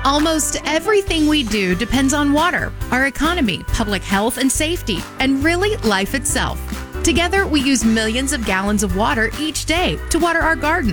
Almost everything we do depends on water, our economy, public health and safety, and really life itself. Together, we use millions of gallons of water each day to water our garden,